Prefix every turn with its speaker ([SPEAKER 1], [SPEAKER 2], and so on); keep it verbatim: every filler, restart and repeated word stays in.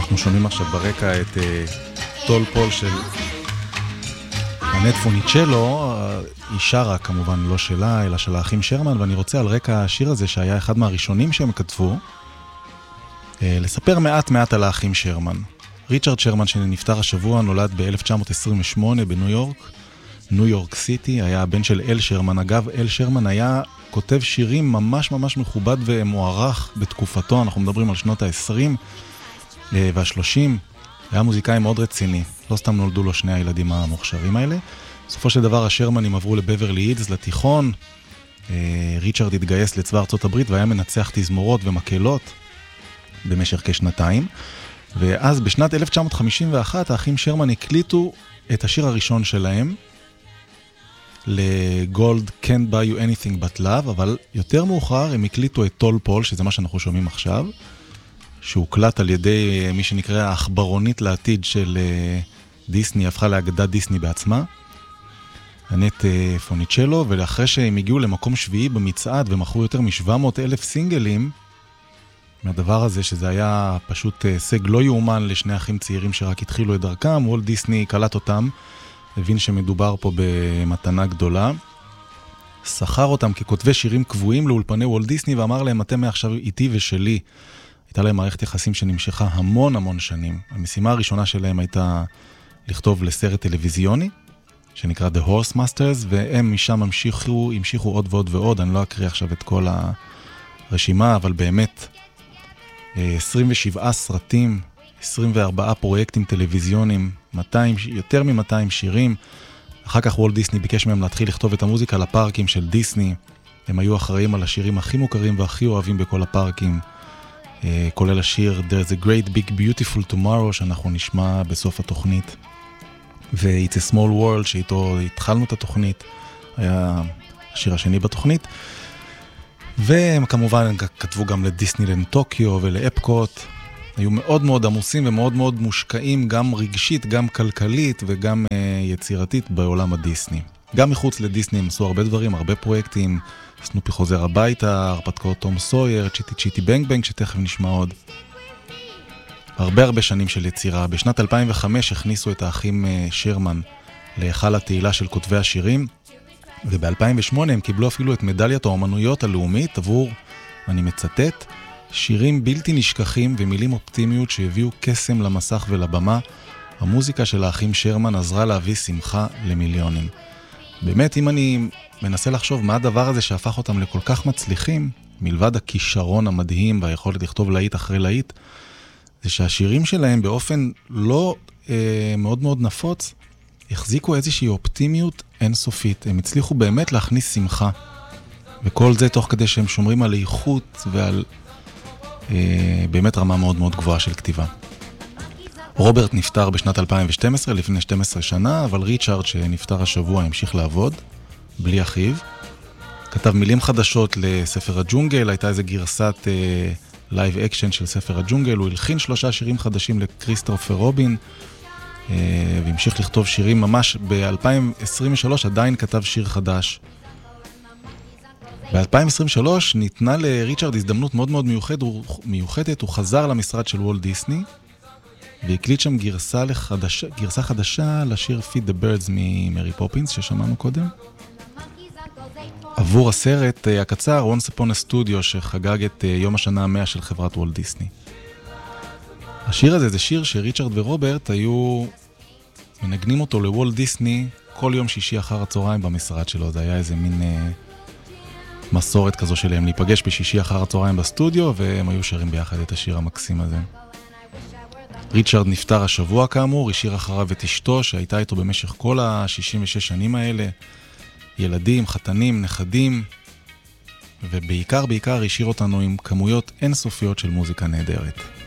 [SPEAKER 1] אנחנו שומעים עכשיו ברקע את טול פול של אנט פוניצ'לו, היא שרה כמובן לא שלה, אלא של האחים שרמן, ואני רוצה על רקע השיר הזה, שהיה אחד מהראשונים שהם כתבו, לספר מעט מעט על האחים שרמן. ריצ'רד שרמן שנפטר השבוע נולד ב-אלף תשע מאות עשרים ושמונה בניו יורק, ניו יורק סיטי, היה הבן של אל שרמן. אגב, אל שרמן היה כותב שירים ממש ממש מכובד ומוערך בתקופתו, אנחנו מדברים על שנות ה-עשרים וה-שלושים, היה מוזיקאי מאוד רציני, לא סתם נולדו לו שני הילדים המוכשרים האלה. בסופו של דבר השרמנים עברו לבברלי הילס, לתיכון, ריצ'רד התגייס לצבא ארצות הברית והיה מנצח תזמורות ומקהלות במשך כשנתיים, ואז בשנת אלף תשע מאות חמישים ואחת האחים שרמן הקליטו את השיר הראשון שלהם, לגולד Can't Buy You Anything But Love, אבל יותר מאוחר הם הקליטו את טול פול, שזה מה שאנחנו שומעים עכשיו, שהוקלט על ידי מי שנקרא האחברונית לעתיד של דיסני, הפכה לאגדת דיסני בעצמה, אנט פוניצ'לו, ולאחרי שהם הגיעו למקום שביעי במצעד ומכרו יותר מ-שבע מאות אלף סינגלים, מהדבר הזה שזה היה פשוט הישג לא יאומן לשני אחים צעירים שרק התחילו את דרכם, וולט דיסני קלט אותם, הבין שמדובר פה במתנה גדולה, שכר אותם ככותבי שירים קבועים לאולפני וולט דיסני ואמר להם, אתם מעכשיו איתי ושלי. הייתה להם מערכת יחסים שנמשכה המון המון שנים. המשימה הראשונה שלהם הייתה לכתוב לסרט טלוויזיוני, שנקרא The Horse Masters, והם משם המשיכו, המשיכו עוד ועוד ועוד. אני לא אקריא עכשיו את כל הרשימה, אבל באמת עשרים ושבעה סרטים, עשרים וארבעה פרויקטים טלוויזיוניים, מאתיים, יותר מ-מאתיים שירים. אחר כך וולט דיסני ביקש מהם להתחיל לכתוב את המוזיקה לפארקים של דיסני. הם היו אחראים על השירים הכי מוכרים והכי אוהבים בכל הפארקים, כולל השיר There's a Great Big Beautiful Tomorrow שאנחנו נשמע בסוף התוכנית, ו-It's a Small World שאיתו התחלנו את התוכנית, היה השיר השני בתוכנית. והם כמובן כתבו גם לדיסנילנד טוקיו ולאפקוט, היו מאוד מאוד עמוסים ומאוד מאוד מושקעים, גם רגשית, גם כלכלית וגם uh, יצירתית בעולם הדיסני. גם מחוץ לדיסני הם עשו הרבה דברים, הרבה פרויקטים, סנופי חוזר הביתה, הרפתקאות תום סויר, צ'יטי צ'יטי בנג בנג שתכף נשמע עוד. הרבה הרבה שנים של יצירה. בשנת אלפיים וחמש הכניסו את האחים uh, שרמן להיכל התהילה של כותבי השירים, וב-אלפיים ושמונה הם קיבלו אפילו את מדליית האומנויות הלאומית עבור, אני מצטט, שירים בלתי נשכחים ומילים אופטימיות שהביאו קסם למסך ולבמה. המוזיקה של האחים שרמן עזרה להביא שמחה למיליונים. באמת, אם אני מנסה לחשוב מה הדבר הזה שהפך אותם לכל כך מצליחים, מלבד הכישרון המדהים והיכולת לכתוב להיט אחרי להיט, זה שהשירים שלהם באופן לא אה, מאוד מאוד נפוץ, החזיקו איזושהי אופטימיות אינסופית. הם הצליחו באמת להכניס שמחה. וכל זה תוך כדי שהם שומרים על איכות ועל אה, באמת רמה מאוד מאוד גבוהה של כתיבה. רוברט נפטר בשנת אלפיים ושתים עשרה, לפני שתים עשרה שנה, אבל ריצ'רד שנפטר השבוע המשיך לעבוד, בלי אחיו. כתב מילים חדשות לספר הג'ונגל, הייתה איזו גרסת אה, לייב אקשן של ספר הג'ונגל, הוא הלחין שלושה שירים חדשים לקריסטופר רובין, אה, והמשיך לכתוב שירים ממש ב-אלפיים עשרים ושלוש, עדיין כתב שיר חדש. ב-אלפיים עשרים ושלוש ניתנה לריצ'רד הזדמנות מאוד מאוד מיוחד, הוא, מיוחדת, הוא חזר למשרד של וולט דיסני, והקליט שם גרסה, לחדש, גרסה חדשה לשיר Feed the Birds ממרי פופינס ששמענו קודם. עבור הסרט הקצר Once Upon a Studio שחגג את יום השנה המאה של חברת וולט דיסני. השיר הזה זה שיר שריצ'רד ורוברט היו מנגנים אותו לוולט דיסני כל יום שישי אחר הצהריים במשרד שלו. זה היה איזה מין אה, מסורת כזו שלהם להיפגש בשישי אחר הצהריים בסטודיו, והם היו שרים ביחד את השיר המקסים הזה. ריצ'רד נפטר השבוע כאמור, השאיר אחריו את אשתו שהייתה איתו במשך כל ה-שישים ושש שנים האלה, ילדים, חתנים, נכדים, ובעיקר בעיקר השאיר אותנו עם כמויות אינסופיות של מוזיקה נהדרת.